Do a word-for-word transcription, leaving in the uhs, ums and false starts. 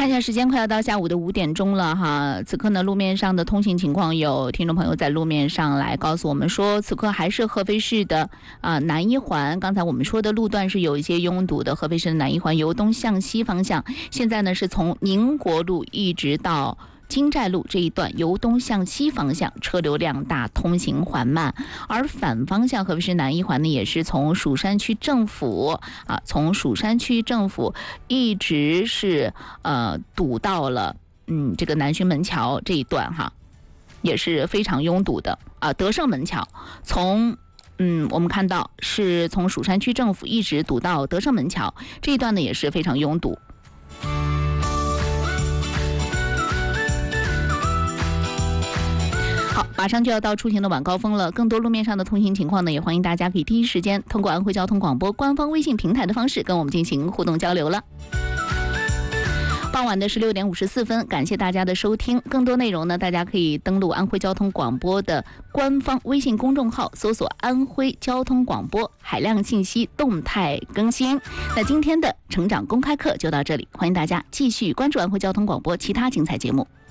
看一下时间，快要到下午的五点钟了哈。此刻呢，路面上的通行情况，有听众朋友在路面上来告诉我们说，此刻还是合肥市的啊、呃、南一环。刚才我们说的路段是有一些拥堵的，合肥市的南一环由东向西方向，现在呢是从宁国路一直到金寨路这一段由东向西方向车流量大，通行缓慢。而反方向合肥市南一环呢，也是从蜀山区政府啊，从蜀山区政府一直是呃堵到了嗯这个南浔门桥这一段哈，也是非常拥堵的啊。德胜门桥从嗯，我们看到是从蜀山区政府一直堵到德胜门桥这一段呢，也是非常拥堵。好，马上就要到出行的晚高峰了，更多路面上的通行情况呢，也欢迎大家可以第一时间通过安徽交通广播官方微信平台的方式跟我们进行互动交流了。傍晚的十六点五十四分，感谢大家的收听。更多内容呢，大家可以登录安徽交通广播的官方微信公众号，搜索安徽交通广播，海量信息动态更新。那今天的成长公开课就到这里，欢迎大家继续关注安徽交通广播其他精彩节目。